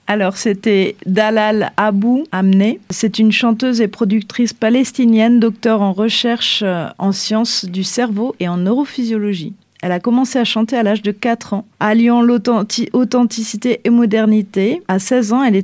Alors, c'était Dalal Abou Amne. C'est une chanteuse et productrice palestinienne, docteur en recherche en sciences du cerveau et en neurophysiologie. Elle a commencé à chanter à l'âge de 4 ans, alliant authenticité et modernité. À 16 ans, elle est